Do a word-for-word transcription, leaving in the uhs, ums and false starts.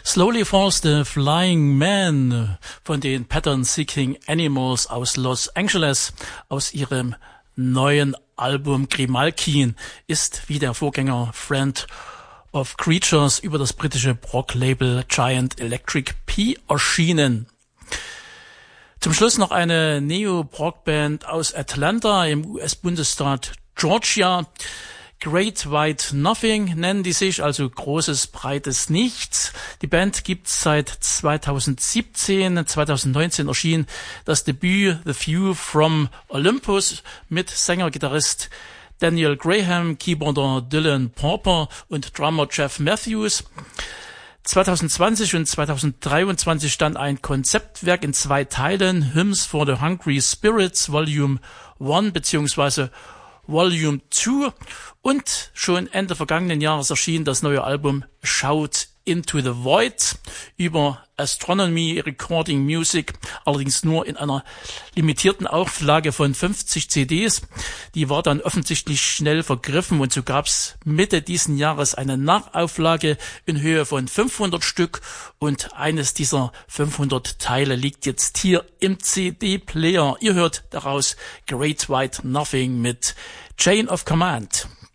Slowly Falls the Flying Man von den Pattern Seeking Animals aus Los Angeles aus ihrem neuen Album Grimalkin ist wie der Vorgänger Friend of Creatures über das britische Prog-Label Giant Electric P erschienen. Zum Schluss noch eine Neo-Prog-Band aus Atlanta im U S-Bundesstaat Georgia. Great White Nothing nennen die sich, also großes, breites Nichts. Die Band gibt's seit zweitausendsiebzehn. zweitausendneunzehn erschien das Debüt The View from Olympus mit Sänger-Gitarrist Daniel Graham, Keyboarder Dylan Pauper und Drummer Jeff Matthews. zweitausendzwanzig und zweitausenddreiundzwanzig stand ein Konzeptwerk in zwei Teilen, Hymns for the Hungry Spirits Volume eins bzw. Volume zwei, und schon Ende vergangenen Jahres erschien das neue Album Shout Into the Void über Astronomy Recording Music, allerdings nur in einer limitierten Auflage von fünfzig C Ds. Die war dann offensichtlich schnell vergriffen und so gab's Mitte diesen Jahres eine Nachauflage in Höhe von fünfhundert Stück und eines dieser fünfhundert Teile liegt jetzt hier im C D-Player. Ihr hört daraus Great White Nothing mit Chain of Command.